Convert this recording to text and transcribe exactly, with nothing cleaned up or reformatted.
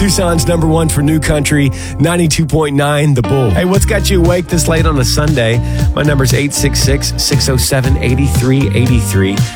Tucson's number one for new country, ninety-two point nine The Bull. Hey, what's got you awake this late on a Sunday? My number's eight six six, six oh seven, eight three eight three.